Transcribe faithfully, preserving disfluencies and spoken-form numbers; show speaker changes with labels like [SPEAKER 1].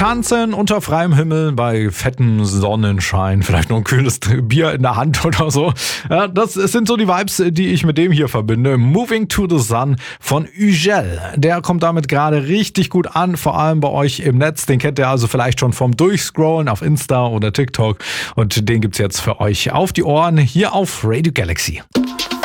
[SPEAKER 1] Tanzen unter freiem Himmel bei fettem Sonnenschein, vielleicht noch ein kühles Bier in der Hand oder so. Ja, das sind so die Vibes, die ich mit dem hier verbinde. Moving to the Sun von Ügel. Der kommt damit gerade richtig gut an, vor allem bei euch im Netz. Den kennt ihr also vielleicht schon vom Durchscrollen auf Insta oder TikTok. Und den gibt's jetzt für euch auf die Ohren hier auf Radio Galaxy.